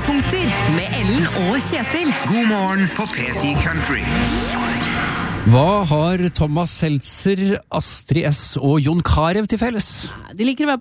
Høydepunkter med Ellen og Kjetil. God morgen på P10 Country. Hva har Thomas Seltzer, Astrid S og Jon Carew til felles? De liker å være